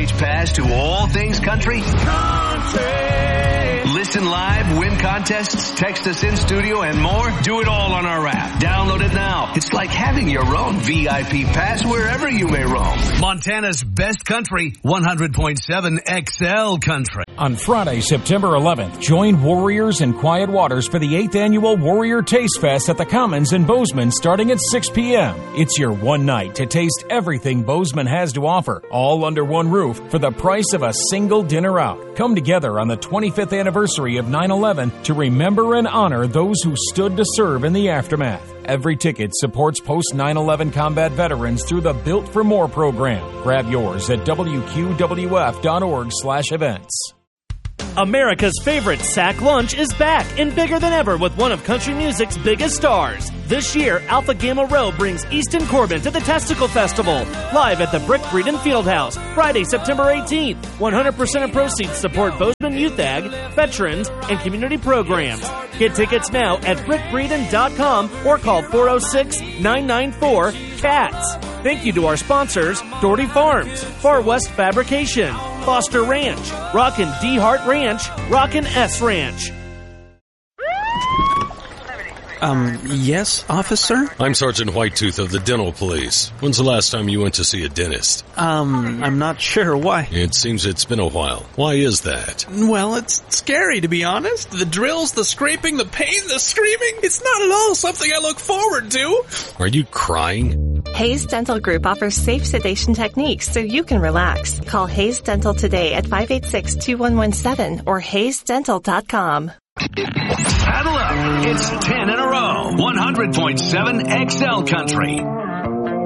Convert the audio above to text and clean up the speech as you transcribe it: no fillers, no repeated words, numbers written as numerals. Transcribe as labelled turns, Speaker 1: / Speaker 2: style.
Speaker 1: stage pass to all things country? Listen live, win contests, text us in studio, and more? Do it all on our app. Download it now. It's like having your own VIP pass wherever you may roam. Montana's best country, 100.7 XL Country.
Speaker 2: On Friday, September 11th, join Warriors in Quiet Waters for the 8th Annual Warrior Taste Fest at the Commons in Bozeman starting at 6 p.m. It's your one night to taste everything Bozeman has to offer, all under one roof for the price of a single dinner out. Come together on the 25th anniversary of 9/11 to remember and honor those who stood to serve in the aftermath. Every ticket supports post-9/11 combat veterans through the Built for More program. Grab yours at wqwf.org/events.
Speaker 3: America's favorite sack lunch is back and bigger than ever with one of country music's biggest stars. This year, Alpha Gamma Rho brings Easton Corbin to the Testicle Festival, live at the Brick Breeden Fieldhouse, Friday, September 18th. 100% of proceeds support Bozeman Youth Ag, veterans, and community programs. Get tickets now at brickbreeden.com or call 406-994-CATS. Thank you to our sponsors, Doherty Farms, Far West Fabrication, Foster Ranch, Rockin' D Hart Ranch, Rockin' S Ranch.
Speaker 4: Yes, officer?
Speaker 5: I'm Sergeant Whitetooth of the Dental Police. When's the last time you went to see a dentist?
Speaker 4: I'm not sure. Why?
Speaker 5: It seems it's been a while. Why is that?
Speaker 4: Well, it's scary, to be honest. The drills, the scraping, the pain, the screaming. It's not at all something I look forward to.
Speaker 5: Are you crying?
Speaker 6: Hayes Dental Group offers safe sedation techniques so you can relax. Call Hayes Dental today at 586-2117 or hayesdental.com.
Speaker 1: Paddle up. It's 10 in a row. 100.7 XL Country.